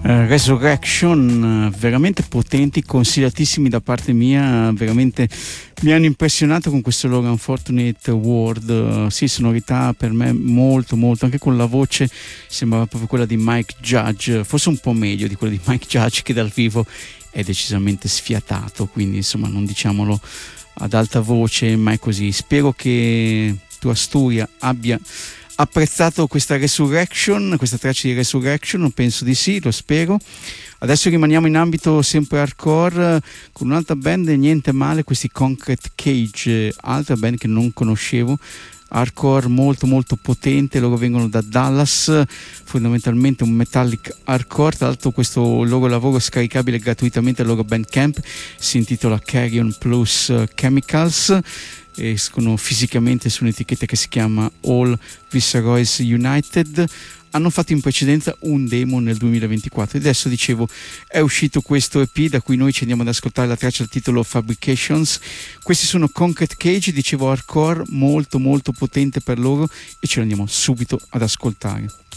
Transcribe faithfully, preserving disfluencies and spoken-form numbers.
Uh, Resurrection, uh, veramente potenti, consigliatissimi da parte mia, veramente mi hanno impressionato con questo loro Unfortunate World. Uh, sì, sonorità per me molto molto, anche con la voce sembrava proprio quella di Mike Judge, forse un po' meglio di quella di Mike Judge, che dal vivo è decisamente sfiatato, quindi insomma non diciamolo ad alta voce, ma è così. Spero che tu Asturia abbia apprezzato questa Resurrection, questa traccia di Resurrection, penso di sì, lo spero. Adesso rimaniamo in ambito sempre hardcore con un'altra band, niente male, questi Concrete Cage, altra band che non conoscevo, hardcore molto molto potente. Loro vengono da Dallas, fondamentalmente un metallic hardcore. Tra l'altro questo loro lavoro è scaricabile gratuitamente al loro Bandcamp, si intitola Carrion Plus Chemicals, escono fisicamente su un'etichetta che si chiama All Viceroys United. Hanno fatto in precedenza un demo nel duemilaventiquattro e adesso, dicevo, è uscito questo E P da cui noi ci andiamo ad ascoltare la traccia al titolo Fabrications. Questi sono Concrete Cage, dicevo hardcore molto molto potente per loro, e ce lo andiamo subito ad ascoltare.